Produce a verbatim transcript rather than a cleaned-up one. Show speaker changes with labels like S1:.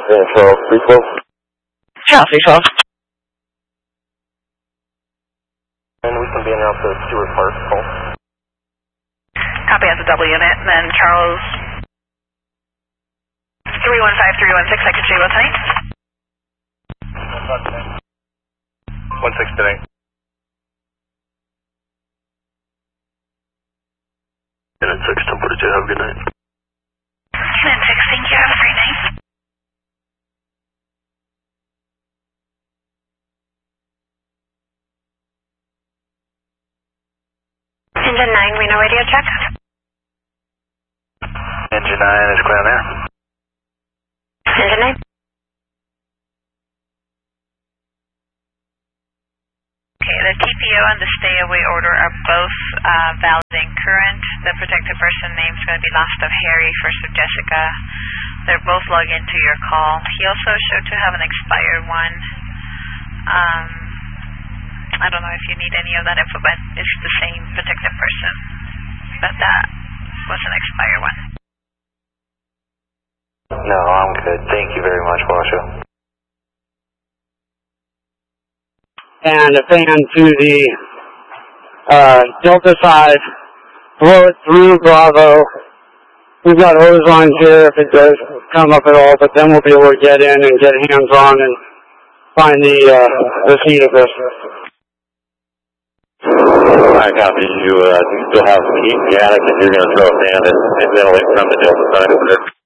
S1: Yeah, Charles, three twelve.
S2: Charles, three twelve.
S1: And we can be in out to Stewart Park, call.
S3: Copy as a double unit, and then Charles three one five, three one six, I could see what tonight.
S1: one six today. Unit six, Temple to have a good night.
S3: Unit six, thank you, have a great night. Engine nine, Reno radio check.
S1: Engine nine is clear on air.
S3: Engine nine. Okay, the T P O and the stay away order are both uh, valid and current. The protected person name is going to be last of Harry, first of Jessica. They're both logged into your call. He also showed to have an expired one. Um, I don't know if you need any of that info, but it's the same protected person. But that was an expired one.
S1: No, I'm good. Thank you very much, Washo.
S4: And a fan to the uh, Delta five, blow it through Bravo. We've got hose lines here if it does come up at all, but then we'll be able to get in and get hands-on and find the, uh, the seat of this.
S1: I copy you. Uh, you still have some heat in the attic, and you're going to throw a fan and ventilate from the Delta side over there.